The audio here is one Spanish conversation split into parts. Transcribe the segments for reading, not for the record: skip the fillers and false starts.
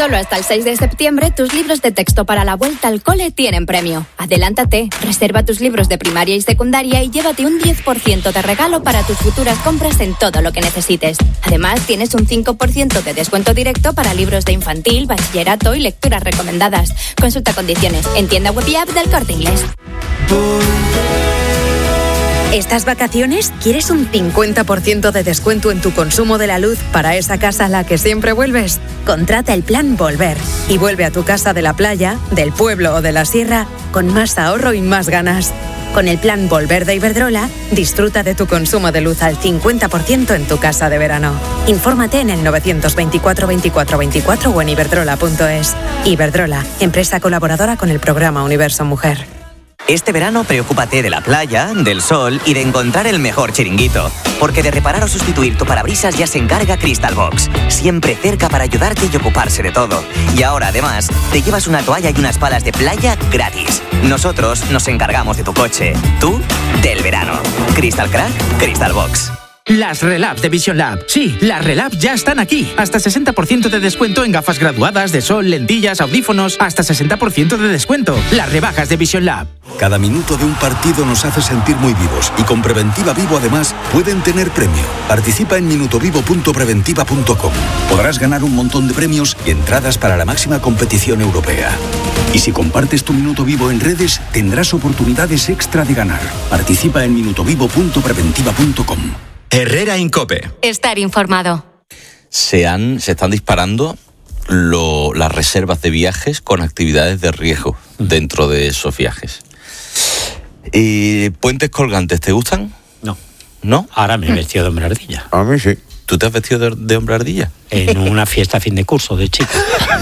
Solo hasta el 6 de septiembre, tus libros de texto para la vuelta al cole tienen premio. Adelántate, reserva tus libros de primaria y secundaria y llévate un 10% de regalo para tus futuras compras en todo lo que necesites. Además, tienes un 5% de descuento directo para libros de infantil, bachillerato y lecturas recomendadas. Consulta condiciones en tienda web y app del Corte Inglés. ¿Estas vacaciones quieres un 50% de descuento en tu consumo de la luz para esa casa a la que siempre vuelves? Contrata el plan Volver y vuelve a tu casa de la playa, del pueblo o de la sierra con más ahorro y más ganas. Con el plan Volver de Iberdrola, disfruta de tu consumo de luz al 50% en tu casa de verano. Infórmate en el 924 24 24 o en iberdrola.es. Iberdrola, empresa colaboradora con el programa Universo Mujer. Este verano preocúpate de la playa, del sol y de encontrar el mejor chiringuito. Porque de reparar o sustituir tu parabrisas ya se encarga Crystal Box. Siempre cerca para ayudarte y ocuparse de todo. Y ahora además te llevas una toalla y unas palas de playa gratis. Nosotros nos encargamos de tu coche. Tú, del verano. Crystal Crack, Crystal Box. Las Relabs de Vision Lab. Sí, las Relabs ya están aquí. Hasta 60% de descuento en gafas graduadas, de sol, lentillas, audífonos. Hasta 60% de descuento. Las rebajas de Vision Lab. Cada minuto de un partido nos hace sentir muy vivos. Y con Preventiva Vivo, además, pueden tener premio. Participa en minutovivo.preventiva.com. Podrás ganar un montón de premios y entradas para la máxima competición europea. Y si compartes tu Minuto Vivo en redes, tendrás oportunidades extra de ganar. Participa en minutovivo.preventiva.com. Herrera Incope. Estar informado. Se están disparando las reservas de viajes con actividades de riesgo dentro de esos viajes. ¿Puentes colgantes te gustan? No. ¿No? Ahora me he vestido de hombre ardilla. A mí sí. ¿Tú te has vestido de hombre ardilla? En una fiesta a fin de curso de chico.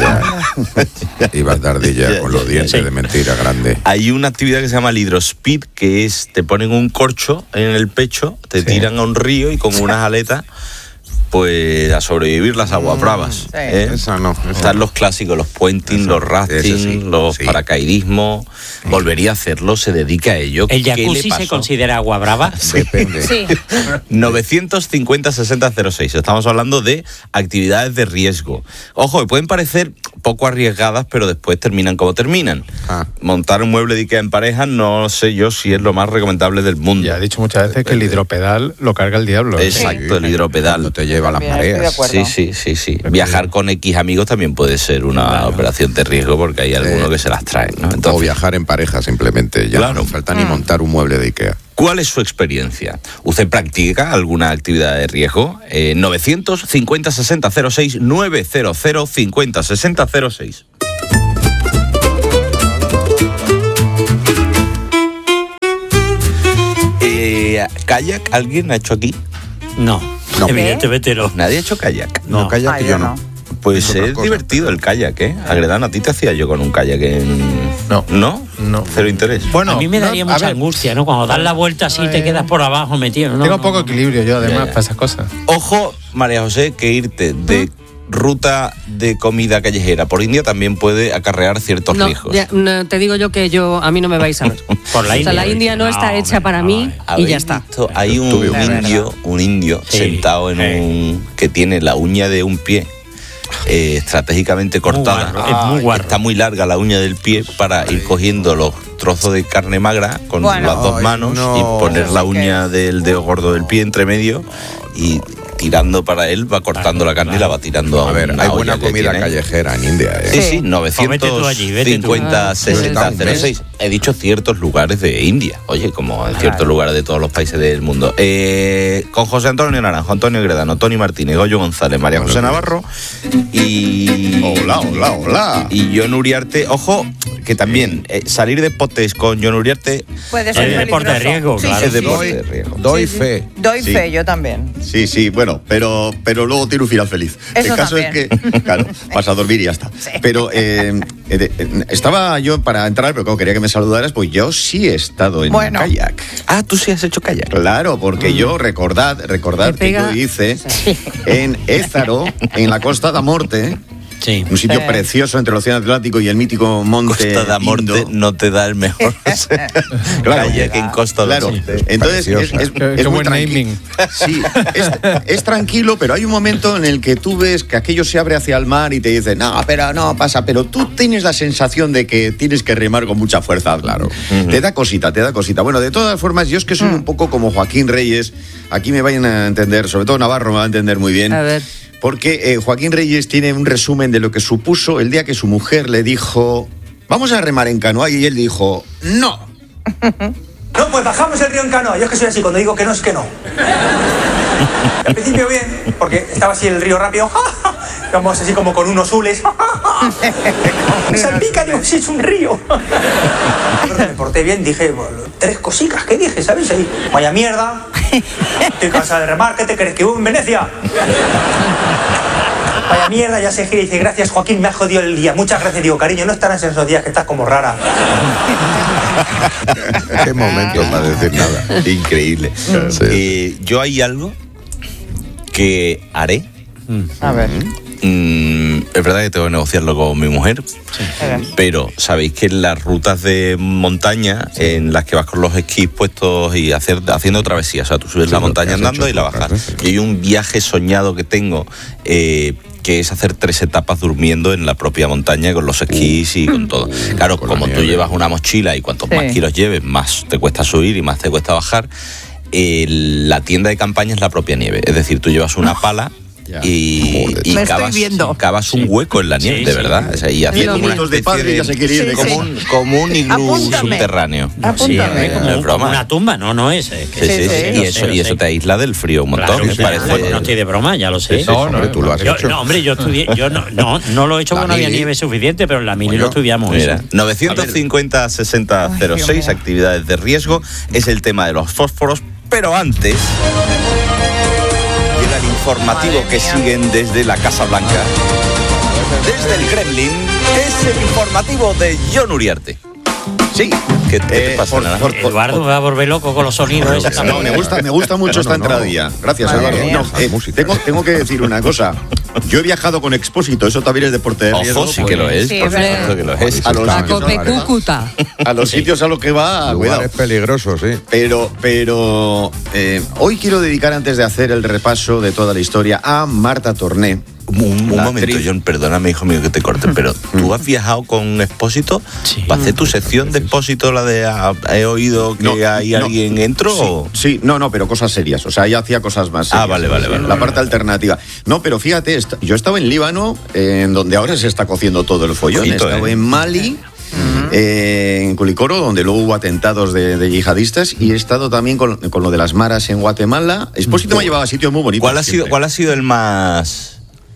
Ibas de ardilla con los dientes de mentira grande. Hay una actividad que se llama el hidrospeed, que es, te ponen un corcho en el pecho, te tiran a un río y con unas aletas, pues a sobrevivir las aguas bravas. Esa no. Están los clásicos, los puenting, los rafting, los paracaidismo. Volvería a hacerlo, se dedica a ello. ¿El jacuzzi se considera agua brava? Depende. Sí. 950-6006. Estamos hablando de actividades de riesgo. Ojo, pueden parecer poco arriesgadas, pero después terminan como terminan. Montar un mueble de Ikea en pareja, no sé yo si es lo más recomendable del mundo. Ya he dicho muchas veces que el hidropedal lo carga el diablo. Exacto, el hidropedal. No te lleva a las mareas. Sí. Viajar con X amigos también puede ser una operación de riesgo, porque hay algunos que se las traen, ¿no? Entonces, o viajar en pareja simplemente. Ya no falta ni montar un mueble de Ikea. ¿Cuál es su experiencia? ¿Usted practica alguna actividad de riesgo? 950-6006, 900-50-6006. ¿Kayak alguien ha hecho aquí? No. Evidentemente no. ¿Nadie ha hecho kayak? No, kayak yo no. Pues es divertido el kayak, ¿eh? Agredano, ¿a ti te hacía yo con un kayak No. ¿No? Cero interés. Bueno, a mí me daría mucha angustia, ¿no? Cuando das la vuelta así te quedas por abajo metido, ¿no? Tengo poco equilibrio yo, además, para esas cosas. Ojo, María José, que irte de ruta de comida callejera por India también puede acarrear ciertos riesgos. No, te digo yo que a mí no me vais a ver. Por la India. O sea, la India no está hecha para mí y ya está. Hay un indio sentado en que tiene la uña de un pie estratégicamente cortada. Es muy guarro. Está muy larga la uña del pie para ir cogiendo los trozos de carne magra con las dos manos y poner la uña del dedo gordo del pie entre medio y tirando para él, va cortando la carne y la va tirando a ver, hay buena comida callejera en India, ¿eh? Sí, 950-6006. He dicho ciertos lugares de India, oye, como en ciertos lugares de todos los países del mundo. Con José Antonio Naranjo, Antonio Gredano, Tony Martínez, Goyo González, María José Navarro y... Hola. Y Jon Uriarte. Ojo, que también salir de potes con Jon Uriarte puede ser deporte de riesgo, claro. Es deporte de riesgo. Doy fe. Doy fe, yo también. Sí, bueno, pero luego tiene un final feliz. Eso el caso también. es que, claro, vas a dormir y ya está. Sí. Pero estaba yo para entrar, pero como quería que me saludaras, pues yo sí he estado en kayak. Ah, tú sí has hecho kayak. Claro, porque yo recordad que yo hice en Ézaro, en la Costa da Morte, Sí. Un sitio precioso entre el Océano Atlántico y el mítico monte Costa de Morte no te da el mejor claro, que en Costa de Morte. Entonces es muy tranquilo. Sí, es tranquilo, pero hay un momento en el que tú ves que aquello se abre hacia el mar y te dicen, no pasa, pero tú tienes la sensación de que tienes que remar con mucha fuerza. Claro. Te da cosita. Bueno, de todas formas, yo es que soy un poco como Joaquín Reyes, aquí me vayan a entender, sobre todo Navarro me va a entender muy bien. A ver. Porque Joaquín Reyes tiene un resumen de lo que supuso el día que su mujer le dijo, vamos a remar en canoa, y él dijo, no. No, pues bajamos el río en canoa. Yo es que soy así, cuando digo que no, es que no. Al principio bien, porque estaba así el río rápido. Vamos así como con unos hules. Salpica, digo, sí, es un río. Me porté bien, dije, 3 cositas, ¿qué dije? ¿Sabes? Ahí, vaya mierda. Estoy cansada de remar, ¿qué te crees? ¿Que vivo en Venecia? Vaya mierda, ya se gira y dice, gracias Joaquín, me has jodido el día. Muchas gracias, digo, cariño, no estarás en esos días que estás como rara. Qué momento para decir nada. Increíble. Sí. Yo hay algo que haré. A ver. Es verdad que tengo que negociarlo con mi mujer, pero sabéis que en las rutas de montaña en las que vas con los esquís puestos y haciendo travesías, o sea, tú subes la montaña andando y la bajas. Y hay un viaje soñado que tengo que es hacer 3 etapas durmiendo en la propia montaña con los esquís y con todo. Claro, como tú llevas una mochila y cuantos más kilos lleves, más te cuesta subir y más te cuesta bajar. La tienda de campaña es la propia nieve, es decir, tú llevas una pala y cavas un hueco en la nieve, de verdad. O sea, y haciendo una especie de como un iglú subterráneo. Sí, como una tumba, no es. Y eso te aísla del frío un montón. No estoy de broma, ya lo sé. Tú lo has hecho. No, hombre, yo estudié, no lo he hecho porque no había nieve suficiente, pero en la mili lo estudiamos. Mira, 950-6006, actividades de riesgo, es el tema de los fósforos, pero antes llega el informativo que siguen desde la Casa Blanca, desde el Kremlin, es el informativo de Jon Uriarte. Sí, ¿qué te pasa? Eduardo me va a volver loco con los sonidos. No, me gusta mucho esta entradilla. Gracias, Eduardo. Tengo que decir una cosa. Yo he viajado con Expósito, eso también es deporte de riesgo. Sí que lo es, por supuesto que lo es. A los sitios a los que va, cuidado. Es peligroso, sí. Pero hoy quiero dedicar, antes de hacer el repaso de toda la historia, a Marta Torné. Un momento, John, perdóname, hijo mío, que te corte, pero ¿tú has viajado con Expósito? Sí. ¿Para hacer tu sección de Expósito, la de he oído que hay alguien dentro? Sí, no, pero cosas serias. O sea, ella hacía cosas más serias. Vale. La parte alternativa. No, pero fíjate, yo he estado en Líbano, en donde ahora se está cociendo todo el follón. He estado en Mali, en Culicoro, donde luego hubo atentados de yihadistas, y he estado también con lo de las maras en Guatemala. Expósito me ha llevado a sitios muy bonitos. ¿Cuál ha sido el más...?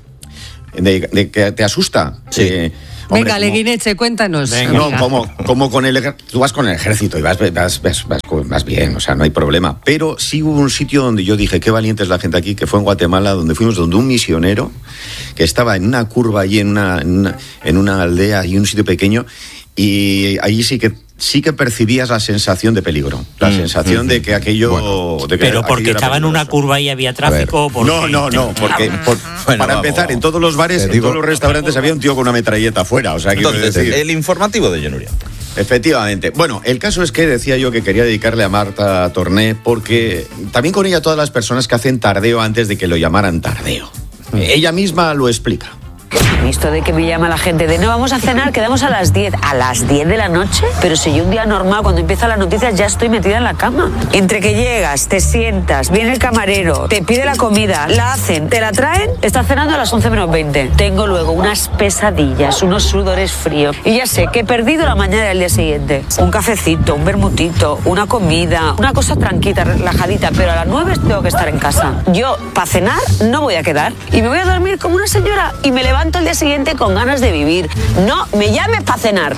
De que te asusta. Sí. Venga, Leguineche, cuéntanos. No, como con tú vas con el ejército y vas bien, o sea, no hay problema. Pero sí hubo un sitio donde yo dije, qué valiente es la gente aquí, que fue en Guatemala, donde fuimos donde un misionero que estaba en una curva allí en una aldea y un sitio pequeño, y allí sí que percibías la sensación de peligro, la sensación de que aquello... Pero porque estaba en una curva y había tráfico... No, porque para empezar, en todos los bares, en todos los restaurantes había un tío con una metralleta afuera, o sea, entonces, el informativo de Jon Uriarte. Efectivamente. Bueno, el caso es que decía yo que quería dedicarle a Marta Torné, porque también con ella todas las personas que hacen tardeo antes de que lo llamaran tardeo. Ella misma lo explica. Esto de que me llama la gente de no, vamos a cenar, quedamos a las 10. ¿A las 10 de la noche? Pero si yo un día normal, cuando empiezan las noticias, ya estoy metida en la cama. Entre que llegas, te sientas, viene el camarero, te pide la comida, la hacen, te la traen, estás cenando a las 11 menos 20. Tengo luego unas pesadillas, unos sudores fríos. Y ya sé que he perdido la mañana del día siguiente. Un cafecito, un vermutito, una comida, una cosa tranquila, relajadita, pero a las 9 tengo que estar en casa. Yo, para cenar, no voy a quedar. Y me voy a dormir como una señora y me levanto el día siguiente con ganas de vivir. No me llames para cenar.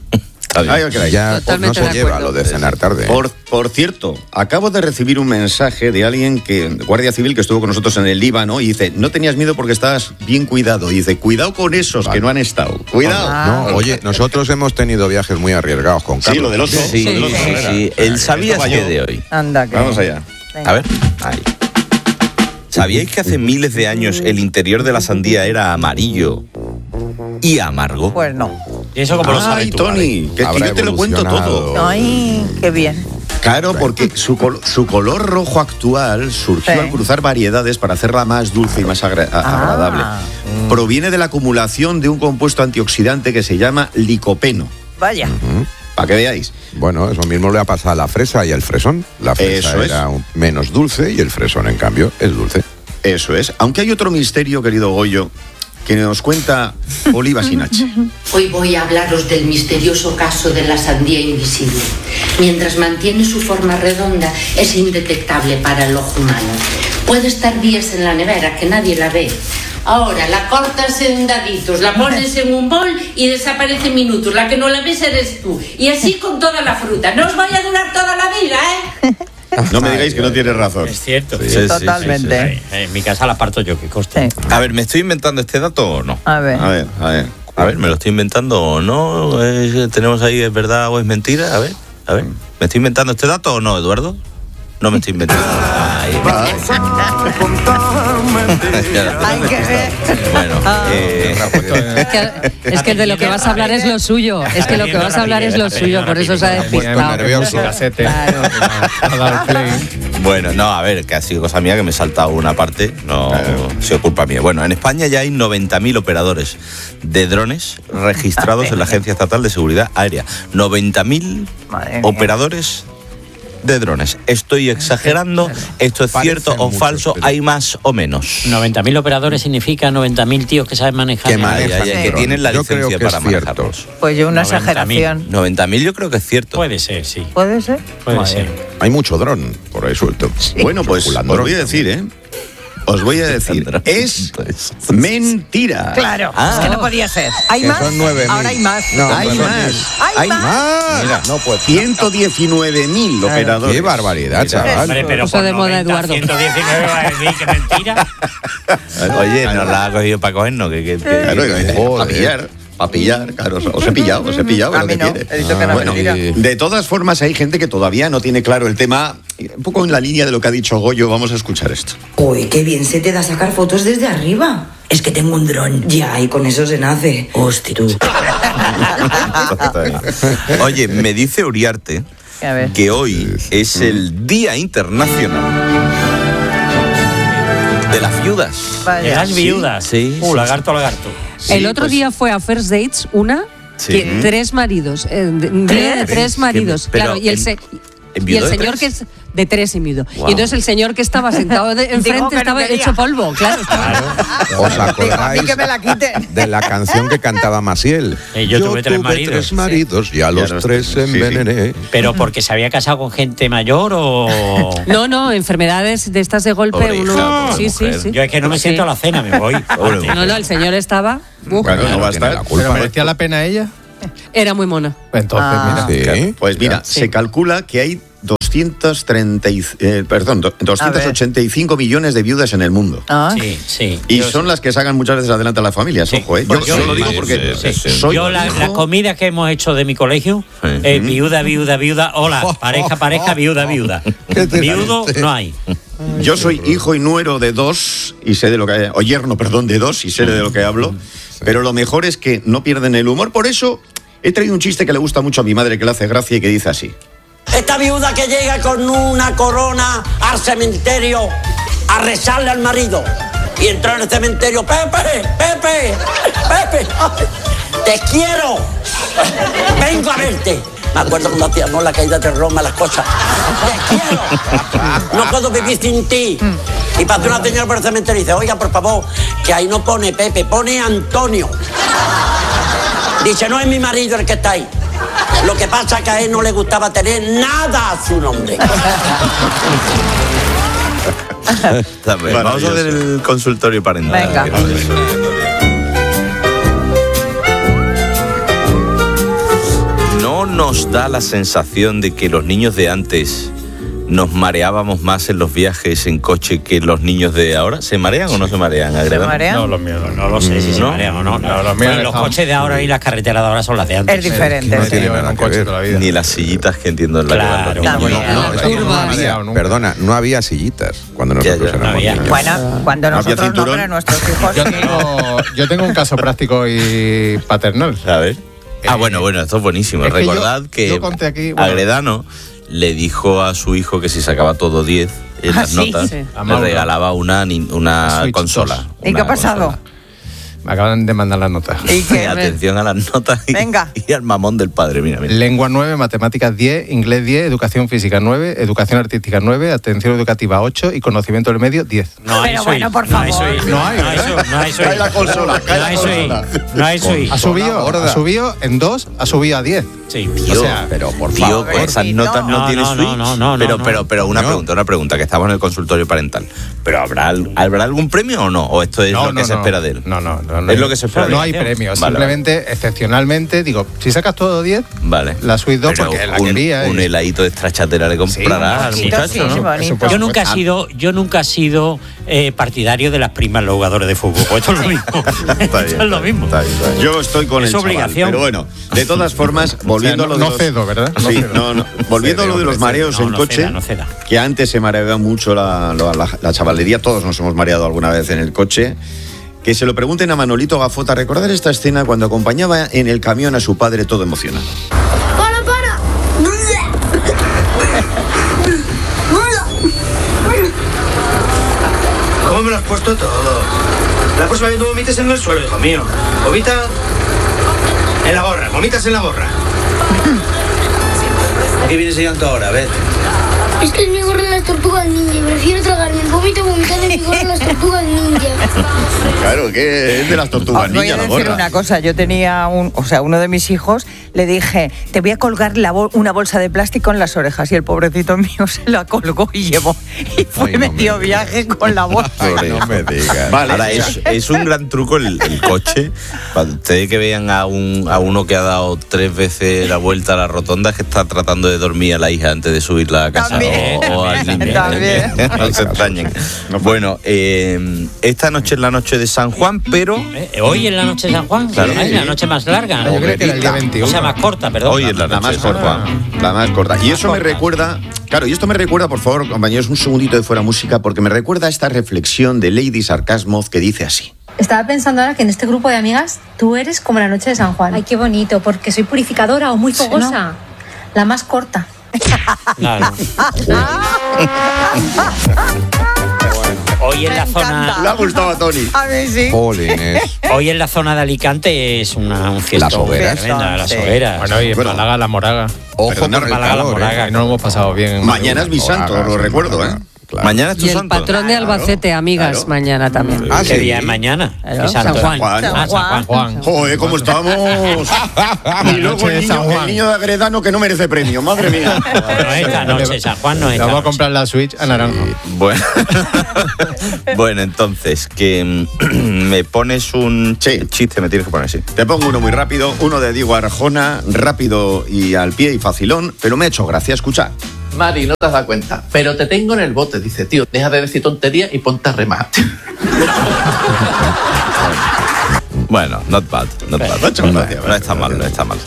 Ya no se lleva lo de cenar tarde. Por cierto, acabo de recibir un mensaje de alguien guardia civil que estuvo con nosotros en el Líbano, y dice, no tenías miedo porque estabas bien cuidado. Y dice, cuidado con esos que no han estado. Cuidado. No, oye, nosotros hemos tenido viajes muy arriesgados con Carlos. Sí, lo del oso. Sí. Él sabía que de hoy. Anda, que... Vamos allá. Venga. A ver. Ahí. ¿Sabíais que hace miles de años el interior de la sandía era amarillo y amargo. Pues no. ¿Y eso cómo lo sabes tú, Tony, que yo te lo cuento todo. Ay, qué bien. Claro, porque su color rojo actual surgió al cruzar variedades para hacerla más dulce y más agradable. Proviene de la acumulación de un compuesto antioxidante que se llama licopeno. Vaya. Para que veáis. Bueno, eso mismo le ha pasado a la fresa y al fresón. La fresa Eso era menos dulce y el fresón, en cambio, es dulce. Eso es. Aunque hay otro misterio, querido Goyo, que nos cuenta Oliva Sinache. Hoy voy a hablaros del misterioso caso de la sandía invisible. Mientras mantiene su forma redonda, es indetectable para el ojo humano. Puede estar días en la nevera que nadie la ve. Ahora la cortas en daditos, la pones en un bol y desaparece en minutos. La que no la ves eres tú. Y así con toda la fruta. No os vaya a durar toda la vida, ¿eh? No me digáis que no tienes razón. Es cierto. Sí, totalmente. sí. En mi casa la parto yo, que coste. A ver, ¿me estoy inventando este dato o no? A ver. A ver, ¿me lo estoy inventando o no? ¿Tenemos ahí, es verdad o es mentira? A ver. ¿Me estoy inventando este dato o no, Eduardo? No me estoy inventando. Hay que ver. Bueno, Es que de lo que vas a hablar es lo suyo. Es que lo que vas a hablar es lo suyo, por eso se ha despistado. Bueno, no, a ver, que ha sido cosa mía que me he saltado una parte, no ha sido culpa mía. Bueno, en España ya hay 90.000 operadores de drones registrados en la Agencia Estatal de Seguridad Aérea. 90.000 operadores de drones. ¿Estoy exagerando? ¿Esto es cierto o falso? ¿Hay más o menos? 90.000 operadores significa 90.000 tíos que saben manejar. Que tienen la licencia para manejarlos. Pues yo una exageración. 90.000 yo creo que es cierto. Puede ser, sí. ¿Puede ser? Puede ser. Hay mucho dron por ahí suelto. Bueno, pues os voy a decir, Os voy a decir, es mentira. Claro, es que no podía ser. ¿Hay más? Son 9.000. Ahora hay más. No, hay más. ¿Hay más? Mira, no puede. 119.000 operadores. Qué barbaridad, chaval. Hombre, pero Puso de moda, 90, Eduardo. 119 va a decir que mentira. Oye, nos la ha cogido para cogernos. Claro, para pillar, claro, os he pillado A lo mí que no, quiere. he dicho que no Bueno, mentira. de todas formas hay gente que todavía no tiene claro el tema. Un poco en la línea de lo que ha dicho Goyo, vamos a escuchar esto. Uy, qué bien se te da sacar fotos desde arriba. Es que tengo un dron. Ya, y con eso se nace. Hostia, tú. Oye, me dice Uriarte que hoy es el Día Internacional de las viudas. De las viudas. Sí. Lagarto. El otro día fue a First Dates que 3 maridos. Día de 3 maridos. Pero Claro, y el señor que es de 3 y viudo. Wow. Y entonces el señor que estaba sentado enfrente estaba hecho polvo. Claro. ¿Os acordáis que me la quiten. de la canción que cantaba Maciel? Yo tuve 3 maridos. 3 maridos y a los 3 envenené. ¿Pero porque se había casado con gente mayor o...? No, enfermedades de estas de golpe. Pobre uno. hija, Sí. Yo es que no me siento a la cena, me voy. No, el señor estaba. Bueno, no va a estar. ¿Pero merecía la pena ella? Era muy mona. Entonces, mira. Sí. Pues mira, se calcula que hay 285 millones de viudas en el mundo. Sí. Y son las que sacan muchas veces adelante a las familias, ojo, Yo lo digo porque soy yo la comida que hemos hecho de mi colegio, viuda, hola, pareja, viuda. Viudo no hay. Yo soy hijo y nuero de 2 y sé de lo que o yerno, perdón, de 2 y sé de lo que hablo, pero lo mejor es que no pierden el humor. Por eso he traído un chiste que le gusta mucho a mi madre, que le hace gracia y que dice así. Esta viuda que llega con una corona al cementerio a rezarle al marido y entra en el cementerio, Pepe, te quiero, vengo a verte. Me acuerdo cuando hacíamos la caída de Roma, las cosas. Te quiero, no puedo vivir sin ti. Y pasó una señora por el cementerio y dice, oiga, por favor, que ahí no pone Pepe, pone Antonio. Dice, no es mi marido el que está ahí. Lo que pasa es que a él no le gustaba tener nada a su nombre. Vamos a ver el consultorio parental. Venga. ¿No nos da la sensación de que los niños de antes nos mareábamos más en los viajes en coche que los niños de ahora. ¿Se marean o no se marean? ¿Se marean? No, los míos no lo sé si se marean o no. Los coches de ahora y las carreteras de ahora son las de antes. Es diferente. No tiene un coche toda la vida. Ni las sillitas que entiendo en la Claro, que van los niños. No había, perdona, no había sillitas cuando nosotros éramos niños. Bueno, cuando nosotros no, pero nuestros hijos sí. Yo tengo un caso práctico y paternal. A ver. Bueno, esto es buenísimo. Es que Recordad que yo conté aquí, bueno, Agredano le dijo a su hijo que si sacaba todo 10 en las notas, le regalaba una consola. ¿Y qué ha pasado? Consola. Me acaban de mandar las notas. ¿Y qué? Atención a las notas y al mamón del padre. Mira. Lengua 9, matemáticas 10, inglés 10, educación física 9, educación artística 9, atención educativa 8 y conocimiento del medio 10. No hay Pero bueno, por favor. No hay. Cae la consola, cae la consola. No hay suite. Ha subido en 2, ha subido a 10. Sí, tío, pero por favor, con esas notas no tiene suite. Pero una pregunta, que estamos en el consultorio parental. ¿Pero habrá algún premio o no? ¿O esto es lo que se espera de él? No. Es lo que se espera. No hay premios. Simplemente, excepcionalmente, digo, si sacas todo 10, la suite 2 porque la quería. Un heladito de strachatera le comprará al muchacho, ¿no? Yo nunca he sido partidario de las primas los jugadores de fútbol. Pues esto es lo mismo. Esto es lo mismo. Yo estoy con Es el chaval, obligación. pero bueno, de todas formas, volviendo a lo de no los... cedo, ¿verdad? Sí, volviendo a lo de los mareos en coche, que antes se mareaba mucho la chavalería, todos nos hemos mareado alguna vez en el coche. Que se lo pregunten a Manolito Gafota. Recordar esta escena cuando acompañaba en el camión a su padre todo emocionado. ¡Para! ¿Cómo me lo has puesto todo? La próxima vez no vomites en el suelo, hijo mío. Vomita en la gorra, vomitas en la gorra. ¿Qué vienes llegando ahora? A ver. Es que es mi gorra en las tortugas ninja y prefiero tragarme el vómito vomitado en mi gorra en las tortugas ninja. Claro, que es de las tortugas ninja la gorra. Voy a decir una cosa, yo tenía uno de mis hijos, le dije, te voy a colgar una bolsa de plástico en las orejas, y el pobrecito mío se la colgó y llevó, y fue medio viaje con la bolsa. No me digas. Vale, ahora es un gran truco el coche. Cuando ustedes que vean a uno que ha dado 3 veces la vuelta a la rotonda, que está tratando de dormir a la hija antes de subirla a casa. O al niño. No se extrañen. Bueno, esta noche es la noche de San Juan, pero... Hoy es la noche de San Juan. Claro. Es la noche más larga, ¿no? Yo creo que era el día 21. O sea, más corta, perdón. Hoy es la noche de San Juan. La más corta. Y eso me recuerda... Claro, y esto me recuerda, por favor, compañeros, un segundito de fuera música, porque me recuerda a esta reflexión de Lady Sarcasmo que dice así. Estaba pensando ahora que en este grupo de amigas tú eres como la noche de San Juan. Ay, qué bonito, porque soy purificadora o muy fogosa. No, la más corta. Claro. Hoy en la zona... Le ha gustado a Tony. A mí sí. Hoy en la zona de Alicante es un fiestón tremenda, las hogueras. Bueno, y en Málaga, la Moraga. Ojo con el Málaga, la calor, Moraga. No lo hemos pasado bien. Mañana es mi santo, lo recuerdo, ¿eh? Claro. Mañana es tu Y el santo. patrón de Albacete, amigas, mañana también. Ah, ¿Qué sí. día es mañana? Claro, ¿Qué santo? San Juan. San Juan. Joder, ¿cómo estamos? Y luego el niño de Agredano que no merece premio, madre mía. No es esta noche, San Juan no es esta Vamos a noche. comprar la Switch a naranja. Bueno, entonces, que me pones un chiste, me tienes que poner así. Te pongo uno muy rápido, uno de Diego Arjona, rápido y al pie y facilón, pero me ha hecho gracia escuchar. Mari, no te has dado cuenta, pero te tengo en el bote. Dice, tío, deja de decir tonterías y ponte a remar. Bueno, not bad. No está mal, no está mal.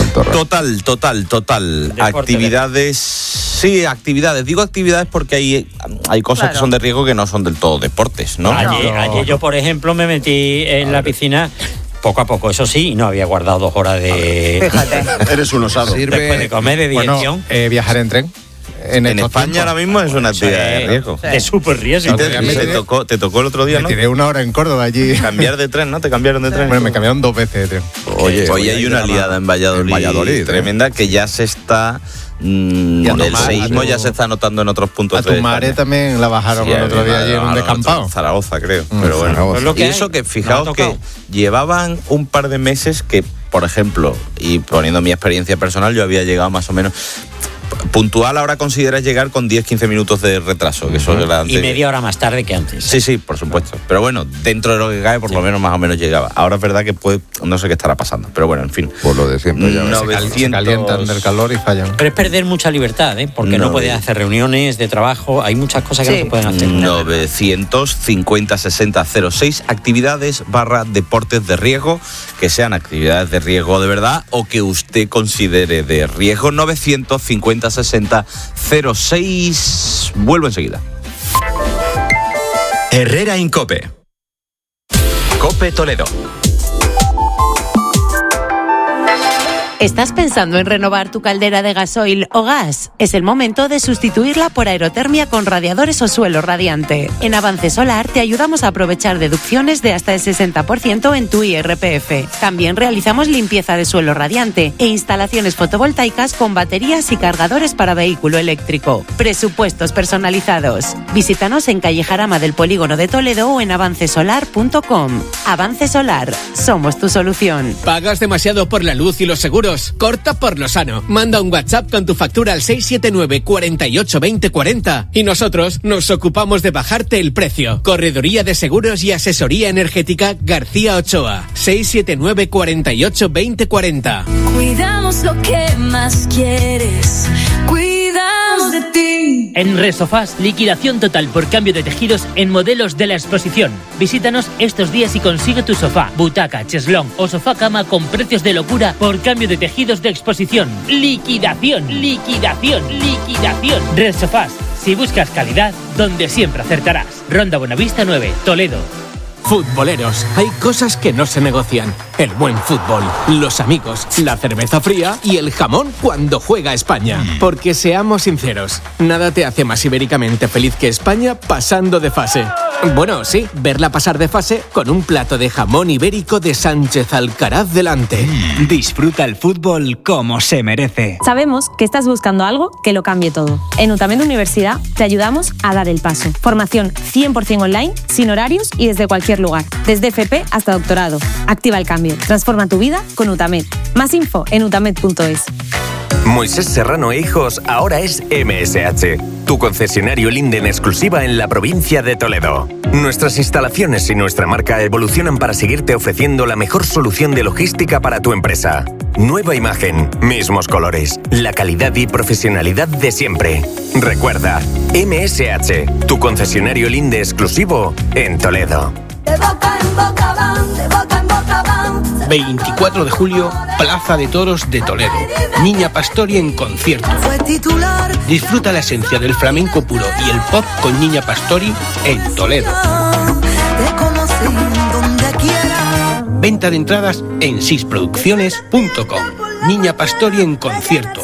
Total. Actividades. Sí, actividades. Digo actividades porque hay cosas que son de riesgo que no son del todo deportes, ¿no? Ayer yo, por ejemplo, me metí en la piscina. Poco a poco, eso sí, y no había guardado 2 horas de... Fíjate. Eres un osado. Después de comer, de digestión. Viajar en tren. En España ahora mismo es una actividad de riesgo. De súper riesgo. Te tocó el otro día, ¿no? Me tiré 1 hora en Córdoba allí. Cambiar de tren, ¿no? ¿Te cambiaron de tren? Bueno, me cambiaron 2 veces de tren. Oye, hoy hay una liada en Valladolid tremenda que ya se está... el seísmo ya se está notando en otros puntos a tu madre también la bajaron el otro día allí en un descampado. Zaragoza, creo. Pero bueno. Y eso que fijaos que llevaban un par de meses que, por ejemplo, y poniendo mi experiencia personal, yo había llegado más o menos... Puntual ahora consideras llegar con 10-15 minutos de retraso, que eso era antes. Y media hora más tarde que antes. Sí, por supuesto. Pero bueno, dentro de lo que cae, por lo menos más o menos llegaba. Ahora es verdad que no sé qué estará pasando, pero bueno, en fin. Por lo de siempre, ya se calientan del calor y fallan. Pero es perder mucha libertad, porque no puedes hacer reuniones de trabajo, hay muchas cosas que no se pueden hacer. 950-60-06, actividades / deportes de riesgo, que sean actividades de riesgo de verdad o que usted considere de riesgo. 950-60-06. Vuelvo enseguida. Herrera Incope. Cope Toledo. ¿Estás pensando en renovar tu caldera de gasoil o gas? Es el momento de sustituirla por aerotermia con radiadores o suelo radiante. En Avance Solar te ayudamos a aprovechar deducciones de hasta el 60% en tu IRPF. También realizamos limpieza de suelo radiante e instalaciones fotovoltaicas con baterías y cargadores para vehículo eléctrico. Presupuestos personalizados. Visítanos en Calle Jarama del Polígono de Toledo o en avancesolar.com. Avance Solar, somos tu solución. ¿Pagas demasiado por la luz y los seguros? Corta por lo sano. Manda un WhatsApp con tu factura al 679 48 20 40 y nosotros nos ocupamos de bajarte el precio. Correduría de Seguros y Asesoría Energética García Ochoa. 679 48 20 40. Cuidamos lo que más quieres. Cuidamos de ti. En Resofás, liquidación total por cambio de tejidos en modelos de la exposición. Visítanos estos días y consigue tu sofá, butaca, cheslón o sofá cama con precios de locura por cambio de tejidos de exposición. Liquidación, liquidación, liquidación. Resofás, si buscas calidad, donde siempre acertarás. Ronda Buenavista 9, Toledo. Futboleros, hay cosas que no se negocian. El buen fútbol, los amigos, la cerveza fría y el jamón cuando juega España. Porque seamos sinceros, nada te hace más ibéricamente feliz que España pasando de fase. Bueno, sí, verla pasar de fase con un plato de jamón ibérico de Sánchez Alcaraz delante. Disfruta el fútbol como se merece. Sabemos que estás buscando algo que lo cambie todo. En UTAMED Universidad te ayudamos a dar el paso. Formación 100% online, sin horarios y desde cualquier lugar. Desde FP hasta doctorado. Activa el cambio. Transforma tu vida con UTAMED. Más info en utamed.es. Moisés Serrano e Hijos ahora es MSH, tu concesionario Linde en exclusiva en la provincia de Toledo. Nuestras instalaciones y nuestra marca evolucionan para seguirte ofreciendo la mejor solución de logística para tu empresa. Nueva imagen, mismos colores, la calidad y profesionalidad de siempre. Recuerda, MSH, tu concesionario Linde exclusivo en Toledo. De boca en boca van, de boca en boca van. 24 de julio, Plaza de Toros de Toledo. Niña Pastori en concierto. Disfruta la esencia del flamenco puro y el pop con Niña Pastori en Toledo. Venta de entradas en sisproducciones.com. Niña Pastori en concierto.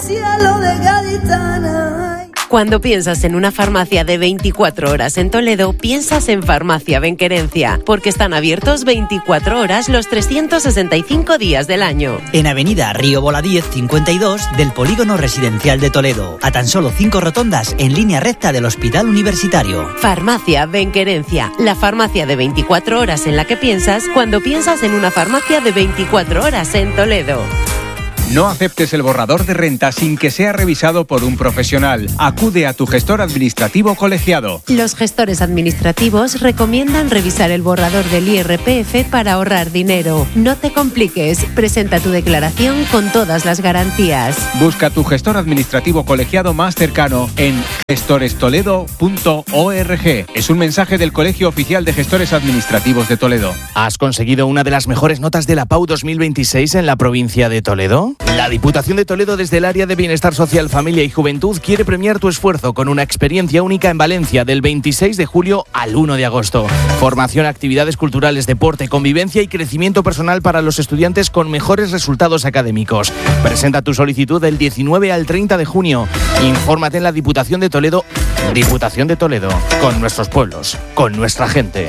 Cuando piensas en una farmacia de 24 horas en Toledo, piensas en Farmacia Benquerencia, porque están abiertos 24 horas los 365 días del año. En Avenida Río Voladíez 52 del Polígono Residencial de Toledo, a tan solo 5 rotondas en línea recta del Hospital Universitario. Farmacia Benquerencia, la farmacia de 24 horas en la que piensas cuando piensas en una farmacia de 24 horas en Toledo. No aceptes el borrador de renta sin que sea revisado por un profesional. Acude a tu gestor administrativo colegiado. Los gestores administrativos recomiendan revisar el borrador del IRPF para ahorrar dinero. No te compliques, presenta tu declaración con todas las garantías. Busca tu gestor administrativo colegiado más cercano en gestorestoledo.org. Es un mensaje del Colegio Oficial de Gestores Administrativos de Toledo. ¿Has conseguido una de las mejores notas de la PAU 2026 en la provincia de Toledo? La Diputación de Toledo, desde el área de Bienestar Social, Familia y Juventud, quiere premiar tu esfuerzo con una experiencia única en Valencia del 26 de julio al 1 de agosto. Formación, actividades culturales, deporte, convivencia y crecimiento personal para los estudiantes con mejores resultados académicos. Presenta tu solicitud del 19 al 30 de junio. Infórmate en la Diputación de Toledo. Diputación de Toledo, con nuestros pueblos, con nuestra gente.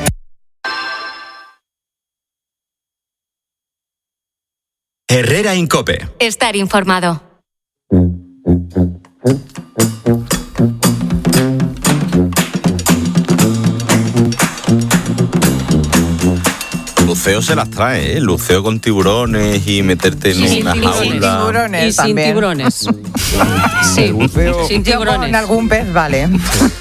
Herrera Incope. Estar informado. buceo se las trae, ¿eh? El buceo con tiburones y meterte en una jaula. Y sin tiburones. Sí, sin tiburones. Con algún pez, vale.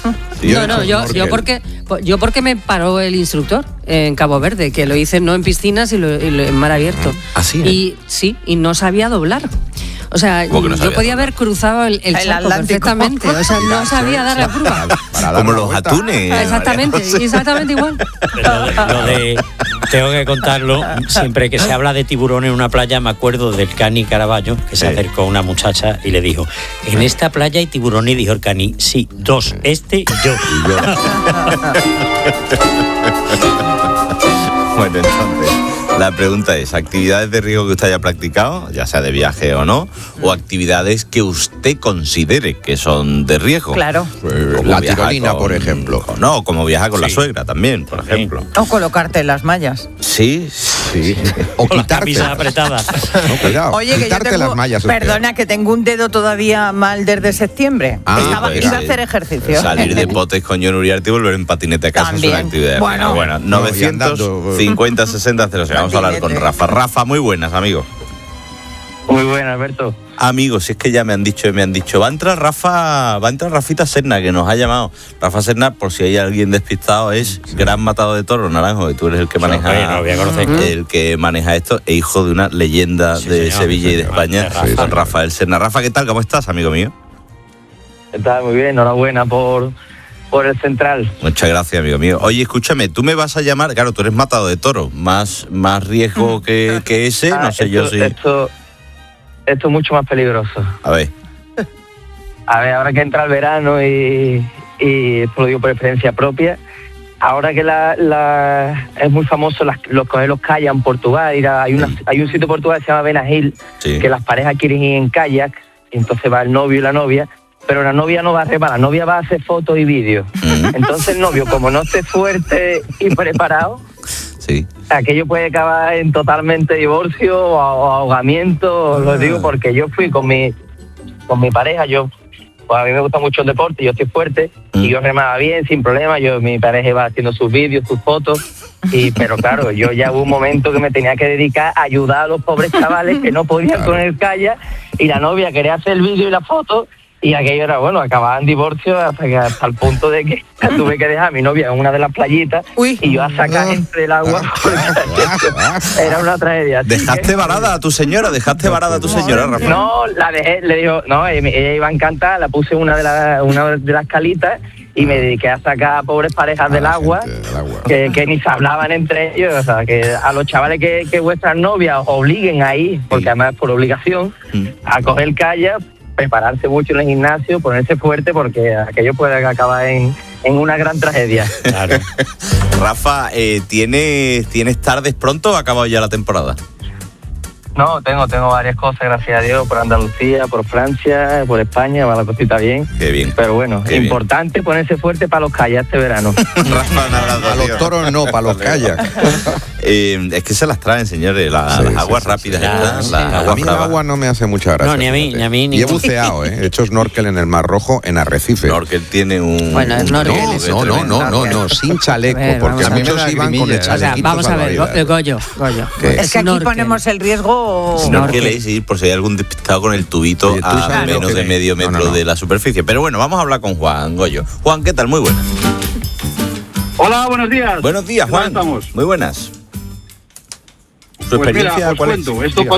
Yo porque me paró el instructor en Cabo Verde, que lo hice no en piscinas y en mar abierto. ¿Así? Y no sabía doblar. O sea, yo podía haber cruzado el charco perfectamente. O sea, no sabía dar la curva. Como los atunes. Exactamente igual. Lo de tengo que contarlo, siempre que se habla de tiburón en una playa, me acuerdo del Cani Caraballo, que se acercó a una muchacha y le dijo: en esta playa hay tiburones, y dijo el Cani: sí, dos, este y yo. Bueno, entonces, la pregunta es, ¿actividades de riesgo que usted haya practicado, ya sea de viaje o no, o actividades que usted considere que son de riesgo? Claro. La tirolina, por ejemplo. No, como viajar con la suegra también, por ejemplo. O colocarte las mallas. Sí. O quitarte. La camisa apretada. No, cuidado. Oye, que quitarte yo tengo, las mallas. Perdona, que tengo un dedo todavía mal desde septiembre. Iba a hacer ejercicio. Salir de potes con John Uriarte y volver en patinete a casa También. es una actividad. Bueno, 950 60 0. Vamos a hablar con Rafa. Rafa, muy buenas, amigo. Muy buenas, Alberto. Amigos, si es que ya me han dicho, va a entrar Rafita Serna, que nos ha llamado. Rafa Serna, por si hay alguien despistado, es gran matador de toros, Naranjo, y tú eres el que maneja el que maneja esto, e hijo de una leyenda de Sevilla y de España, San Rafael Serna. Rafa, ¿qué tal? ¿Cómo estás, amigo mío? Está muy bien, enhorabuena por el central. Muchas gracias, amigo mío. Oye, escúchame, tú me vas a llamar, claro, tú eres matador de toros, más riesgo que ese, no sé yo si... Esto es mucho más peligroso. A ver, ahora que entra el verano y esto lo digo por experiencia propia, ahora que es muy famoso los kayak en Portugal, hay un sitio en Portugal que se llama Benagil, que las parejas quieren ir en kayak, y entonces va el novio y la novia, pero la novia no va a remar, la novia va a hacer fotos y vídeos. Entonces el novio, como no esté fuerte y preparado, aquello puede acabar en totalmente divorcio o ahogamiento. Lo digo porque yo fui con mi pareja, pues a mí me gusta mucho el deporte, yo estoy fuerte y yo remaba bien, sin problema, mi pareja iba haciendo sus vídeos, sus fotos, pero claro, yo ya hubo un momento que me tenía que dedicar a ayudar a los pobres chavales que no podían con el kayak, y la novia quería hacer el vídeo y la foto, y aquello era, acababa en divorcio hasta el punto de que tuve que dejar a mi novia en una de las playitas y yo a sacar gente del agua. Era una tragedia. ¿Dejaste varada a tu señora, Rafa? No, la dejé, le digo, no, ella iba encantada, la puse una de las calitas y me dediqué a sacar a pobres parejas del agua, que ni se hablaban entre ellos. O sea, que a los chavales que vuestras novias obliguen a ir, porque además es por obligación, a coger kayak, prepararse mucho en el gimnasio, ponerse fuerte, porque aquello puede acabar en una gran tragedia. Claro. Rafa, ¿tienes tardes pronto o ha acabado ya la temporada? No, tengo varias cosas, gracias a Dios, por Andalucía, por Francia, por España, va la cosita bien. Qué bien. Pero bueno, importante ponerse fuerte para los kayaks este verano. Rafa, un abrazo. A los toros no, para los kayaks. Es que se las traen, señores, las aguas rápidas. A mí el agua no me hace mucha gracia. No, ni a mí. Y he buceado, he hecho snorkel en el Mar Rojo, en Arrecife. Snorkel tiene un... Bueno, snorkel. No, sin chaleco, porque a mí muchos iban con el chalequito. Vamos a ver, Goyo. Es que aquí ponemos el riesgo... Snorkel es ir por si hay algún despistado con el tubito a menos de medio metro de la superficie. Pero bueno, vamos a hablar con Juan Goyo. Juan, ¿qué tal? Muy buenas. Hola, buenos días. Buenos días, Juan. ¿Cómo estamos? Muy buenas. ¿Tu experiencia cuál es?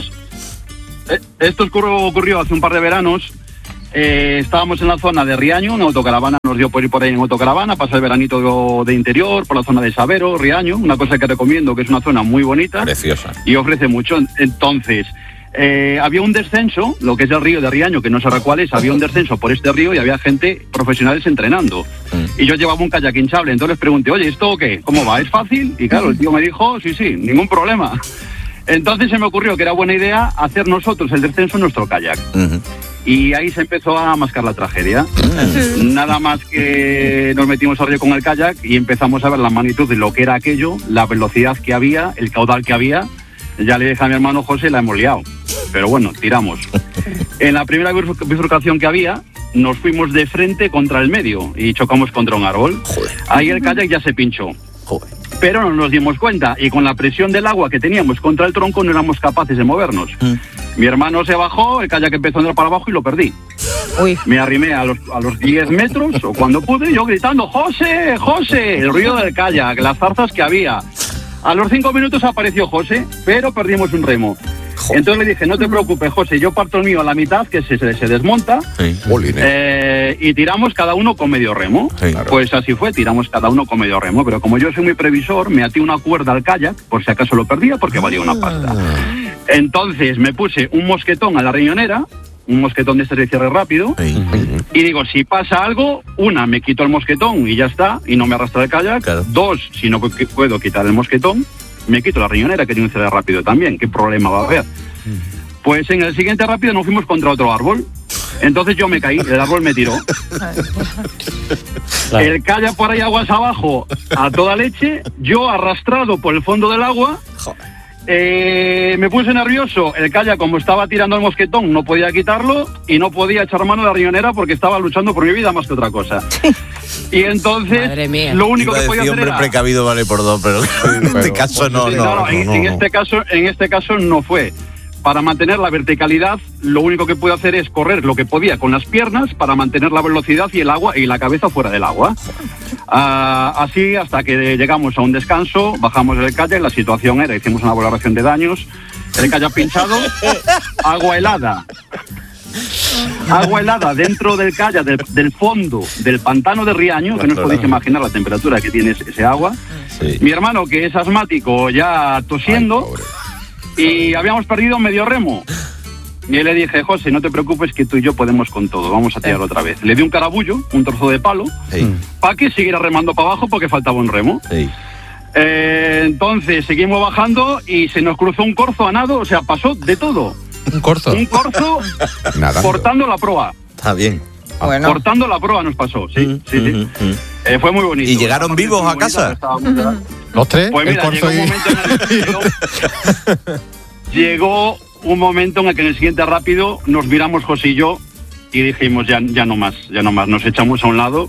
Esto ocurrió hace un par de veranos. Estábamos en la zona de Riaño, una autocaravana nos dio por ir por ahí en autocaravana, pasar el veranito de interior, por la zona de Sabero, Riaño, una cosa que recomiendo, que es una zona muy bonita. Preciosa. Y ofrece mucho. Entonces, había un descenso, lo que es el río de Riaño, que no sé cuál es, había un descenso por este río y había gente profesionales entrenando. Y yo llevaba un kayak hinchable, entonces les pregunté, oye, ¿esto qué? ¿Cómo va? ¿Es fácil? Y claro, el tío me dijo, sí, ningún problema. Entonces se me ocurrió que era buena idea hacer nosotros el descenso en nuestro kayak. Y ahí se empezó a mascar la tragedia. Nada más que nos metimos al río con el kayak y empezamos a ver la magnitud de lo que era aquello, la velocidad que había, el caudal que había. Ya le dije a mi hermano José, la hemos liado. Pero bueno, tiramos. En la primera bifurcación que había, nos fuimos de frente contra el medio y chocamos contra un árbol. Ahí el kayak ya se pinchó. pero no nos dimos cuenta y con la presión del agua que teníamos contra el tronco no éramos capaces de movernos. Mi hermano se bajó, el kayak empezó a andar para abajo y lo perdí. Me arrimé a los 10 metros o cuando pude, yo gritando, ¡José, José! El ruido del kayak, las zarzas que había. A los 5 minutos apareció José, pero perdimos un remo. Entonces le dije, no te preocupes, José, yo parto el mío a la mitad, que se desmonta, y tiramos cada uno con medio remo. Pues así fue, tiramos cada uno con medio remo, pero como yo soy muy previsor, me até una cuerda al kayak, por si acaso lo perdía, porque valía una pasta. Entonces me puse un mosquetón a la riñonera, un mosquetón de este de cierre rápido, y digo, si pasa algo, una, me quito el mosquetón y ya está, y no me arrastra el kayak. Dos, si no puedo quitar el mosquetón, me quito la riñonera, que tiene un cierre rápido también. ¿Qué problema va a haber? Pues en el siguiente rápido nos fuimos contra otro árbol. Entonces yo me caí, el árbol me tiró. El kayak por ahí aguas abajo a toda leche, yo arrastrado por el fondo del agua. Me puse nervioso, el kayak como estaba tirando el mosquetón no podía quitarlo y no podía echar mano a la riñonera porque estaba luchando por mi vida más que otra cosa. Y entonces lo único que podía hacer hombre era... precavido vale por dos, pero en este caso no. En este caso no fue. Para mantener la verticalidad, lo único que pude hacer es correr lo que podía con las piernas para mantener la velocidad y el agua y la cabeza fuera del agua. Así hasta que llegamos a un descanso, bajamos del kayak, la situación era, hicimos una valoración de daños, el kayak pinchado, agua helada dentro del kayak, del fondo del pantano de Riaño, que no os podéis imaginar la temperatura que tiene ese agua. Mi hermano, que es asmático, ya tosiendo. Y habíamos perdido medio remo. Y le dije, José, no te preocupes que tú y yo podemos con todo, vamos a tirar otra vez. Le di un carabullo, un trozo de palo, para que siguiera remando para abajo porque faltaba un remo. Entonces seguimos bajando y se nos cruzó un corzo a nado, o sea, pasó de todo. ¿Un corzo? Un corzo cortando la proa. Está bien. Cortando la proa nos pasó, sí. Fue muy bonito. ¿Y llegaron vivos a casa? ¿Los tres? Pues mira, llegó un momento en el que en el siguiente rápido nos miramos José y yo y dijimos ya no más, nos echamos a un lado.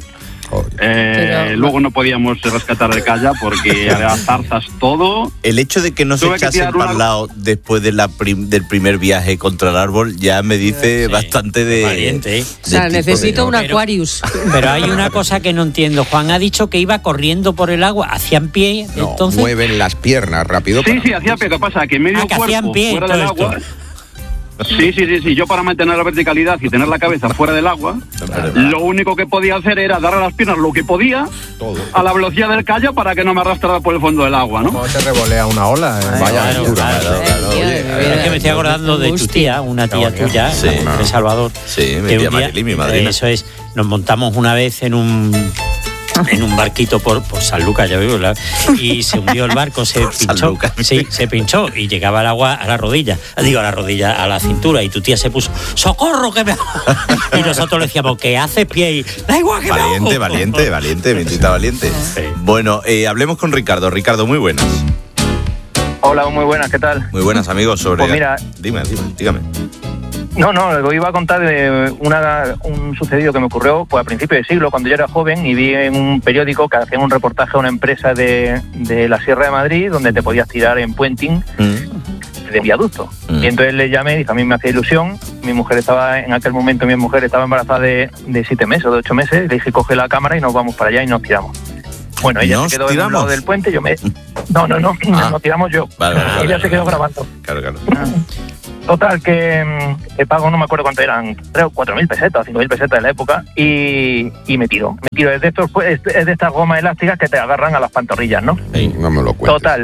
Luego no podíamos rescatar el kayak porque había zarzas todo. El hecho de que no se echasen para el lado después de del primer viaje contra el árbol ya me dice bastante de... Valiente. O sea, necesito un Aquarius. Pero hay una cosa que no entiendo. Juan ha dicho que iba corriendo por el agua, hacían pie, entonces... mueven las piernas rápido. Sí, hacía pie. ¿Qué pasa? Que medio cuerpo fuera del agua... Sí. Yo para mantener la verticalidad y tener la cabeza fuera del agua, lo único que podía hacer era dar a las piernas lo que podía a la velocidad del kayak para que no me arrastrara por el fondo del agua, ¿no? ¿Cómo te revolea una ola? Vaya aventura. Es que me estoy acordando de tu tía, una tía tuya, de Salvador. Sí, mi tía Marilí, mi madrina. Eso es, nos montamos una vez en un barquito por San Lucas, ya veo, y se hundió el barco, se pinchó. Sí, se pinchó y llegaba el agua a la rodilla, a la cintura, y tu tía se puso, ¡socorro que me... Y nosotros le decíamos, ¿qué haces, pie? Y, da igual que Valiente, mentita valiente. Bueno, hablemos con Ricardo. Ricardo, muy buenas. Hola, muy buenas, ¿qué tal? Muy buenas, amigos. Pues mira, dígame. No, lo iba a contar de un sucedido que me ocurrió pues a principios de siglo, cuando yo era joven, y vi en un periódico que hacían un reportaje a una empresa de la Sierra de Madrid donde te podías tirar en puenting de viaducto. Y entonces le llamé y dije, a mí me hacía ilusión, en aquel momento mi mujer estaba embarazada de 7 meses o de 8 meses, le dije, coge la cámara y nos vamos para allá y nos tiramos. Bueno, ella se quedó en un lado del puente, yo me... No, nos tiramos yo. Vale. Ella se quedó grabando. Claro. Total, que pago, no me acuerdo cuánto eran, 3 o 4.000 pesetas, 5.000 pesetas de la época, y me tiro. Es de estas gomas elásticas que te agarran a las pantorrillas, ¿no? No me lo cuentes. Total,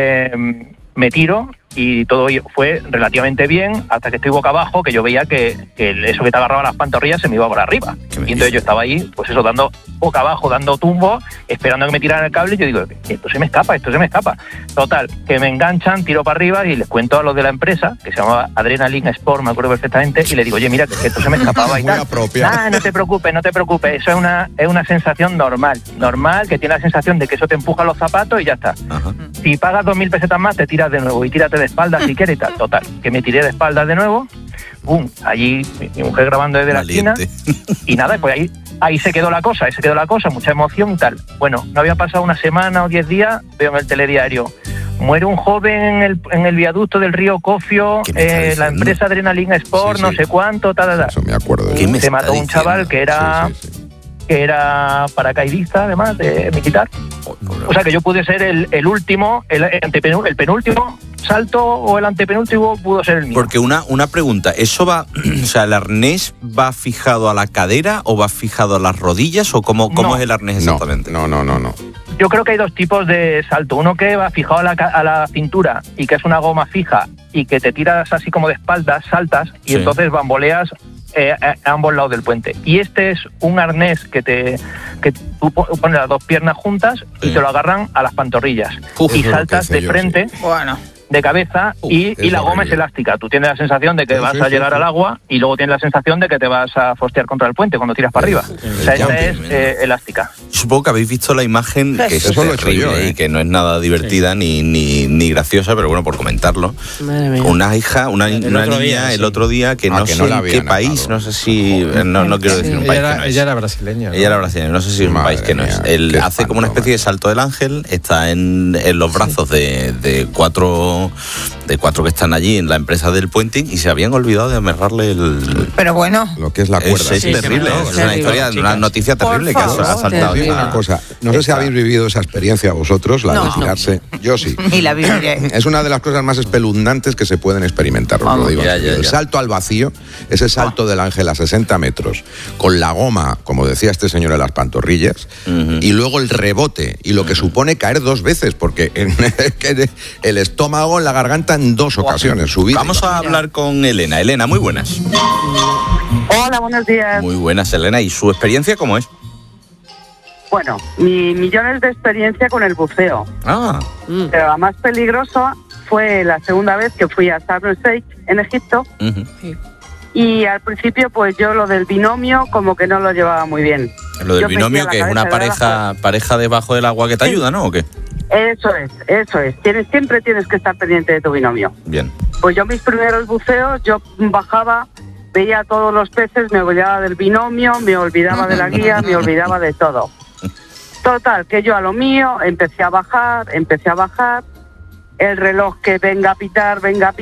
me tiro y todo fue relativamente bien hasta que estoy boca abajo, que yo veía que eso que te agarraba las pantorrillas se me iba por arriba. Y entonces yo estaba ahí, pues eso, dando boca abajo, dando tumbo, esperando que me tiraran el cable, y yo digo, esto se me escapa. Total, que me enganchan, tiro para arriba y les cuento a los de la empresa, que se llamaba Adrenaline Sport, me acuerdo perfectamente, y le digo, oye, mira, que esto se me escapaba y tal. No te preocupes, eso es una sensación normal, que tiene la sensación de que eso te empuja los zapatos y ya está. Ajá. Si pagas 2.000 pesetas más, te tiras de nuevo y tírate de espaldas si quieres y tal. Total, que me tiré de espaldas de nuevo, allí mi mujer grabando desde la esquina, y nada, pues ahí ahí se quedó la cosa, mucha emoción y tal. Bueno, no había pasado una semana o 10 días, veo en el telediario, muere un joven en el viaducto del río Cofio, la empresa Adrenalina Sport, no sé cuánto, Eso me acuerdo. Se mató un chaval que era paracaidista, además, de militar. O sea que yo pude ser el último, el penúltimo salto, o el antepenúltimo pudo ser el mío. Porque una pregunta, ¿eso va, o sea, el arnés va fijado a la cadera o va fijado a las rodillas o cómo es el arnés exactamente? No. Yo creo que hay dos tipos de salto. Uno que va fijado a la cintura y que es una goma fija y que te tiras así como de espaldas, saltas y entonces bamboleas a ambos lados del puente. Y este es un arnés que tú pones las dos piernas juntas y te lo agarran a las pantorrillas. Y saltas de frente. Bueno. De cabeza y la goma es elástica. Tú tienes la sensación de que vas a llegar al agua y luego tienes la sensación de que te vas a fostear contra el puente cuando tiras para arriba. O sea, esta es elástica. Supongo que habéis visto la imagen, que es terrible y que no es nada divertida ni graciosa, pero bueno, por comentarlo. Una niña el otro día que no sé en qué país, no sé si... No quiero decir un país que no es. Ella era brasileña. Ella era brasileña, no sé si es un país que no es. Él hace como una especie de salto del ángel, está en los brazos de cuatro que están allí en la empresa del puenting y se habían olvidado de amarrarle Pero bueno, lo que es la cuerda. Es terrible, es una historia, una noticia terrible que ha saltado. Una cosa, no sé si habéis vivido esa experiencia vosotros, la de tirarse. Yo sí. Y la viviré. Es una de las cosas más espeluznantes que se pueden experimentar, os lo digo. El salto al vacío, ese salto del ángel a 60 metros, con la goma, como decía este señor, en las pantorrillas, y luego el rebote, y lo que supone caer dos veces, porque el estómago en la garganta en dos ocasiones. Vamos a hablar con Elena. Elena, muy buenas. Hola, buenos días. Muy buenas, Elena. ¿Y su experiencia cómo es? Bueno, millones de experiencia con el buceo. Pero la más peligrosa fue la segunda vez que fui a Sharm el Sheikh, en Egipto. Y al principio, pues yo lo del binomio como que no lo llevaba muy bien. Lo del binomio, que es una pareja debajo del agua que te ayuda, ¿no? ¿O qué? Eso es. Siempre tienes que estar pendiente de tu binomio. Bien. Pues yo mis primeros buceos, yo bajaba, veía todos los peces, me olvidaba del binomio, me olvidaba de la guía, me olvidaba de todo. Total, que yo a lo mío empecé a bajar, el reloj que venga a pitar,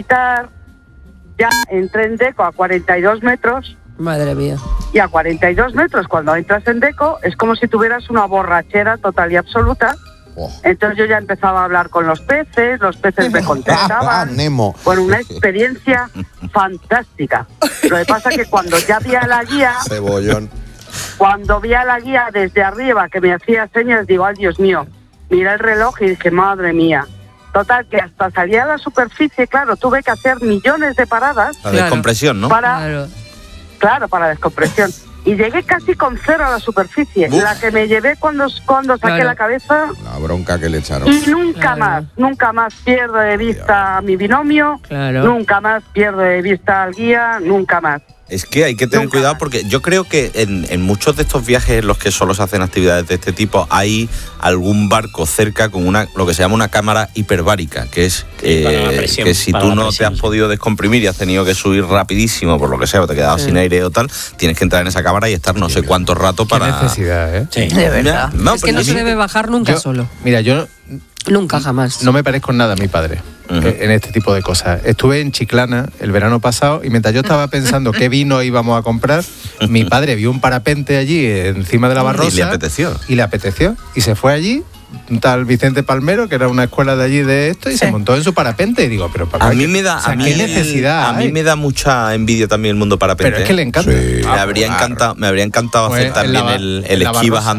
ya entré en deco a 42 metros. Madre mía. Y a 42 metros, cuando entras en deco, es como si tuvieras una borrachera total y absoluta. Entonces yo ya empezaba a hablar con los peces me contestaban. Nemo. Bueno, una experiencia fantástica. Lo que pasa es que cuando ya vi a la guía, cebollón. Cuando vi a la guía desde arriba que me hacía señas, digo, ay Dios mío, miré el reloj y dije, madre mía. Total, que hasta salir a la superficie, claro, tuve que hacer millones de paradas. La descompresión, ¿no? Claro, para descompresión. Y llegué casi con cero a la superficie. Uf. La que me llevé cuando saqué la cabeza. La bronca que le echaron. Y nunca más pierdo de vista a mi binomio. Nunca más pierdo de vista al guía, nunca más. Es que hay que tener cuidado porque yo creo que en muchos de estos viajes en los que solo se hacen actividades de este tipo hay algún barco cerca con lo que se llama una cámara hiperbárica, que es que si tú no te has podido descomprimir y has tenido que subir rapidísimo por lo que sea o te has quedado sin aire o tal, tienes que entrar en esa cámara y estar no sé cuánto rato para... Qué necesidad, ¿eh? Sí, de verdad. Es que no se debe bajar nunca solo. Mira, yo... Nunca, jamás. No me parezco en nada a mi padre en este tipo de cosas. Estuve en Chiclana el verano pasado y mientras yo estaba pensando qué vino íbamos a comprar, mi padre vio un parapente allí encima de la Barrosa. Y le apeteció. Y se fue allí, un tal Vicente Palmero, que era una escuela de allí de esto, y se montó en su parapente. Y digo, pero papá, a mí me da, ¿qué necesidad a mí me da mucha envidia también el mundo parapente. Pero es que le encanta. Me habría encantado hacer también el esquí bajando